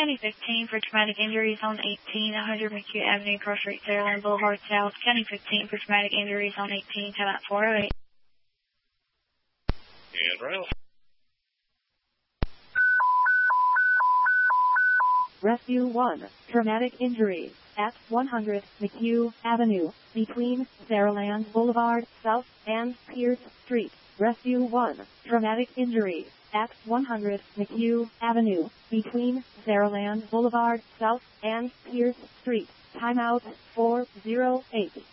County 15 for traumatic injuries on 1800 McHugh Avenue, Cross Street, Saraland Boulevard South. County 15 for traumatic injuries on 18, time out 408. And rail. Rescue 1, traumatic injuries at 100 McHugh Avenue, between Saraland Boulevard South and Pierce Street. Rescue 1, traumatic injuries at 100 McHugh Avenue, between Saraland Boulevard South and Pierce Street. Timeout 408.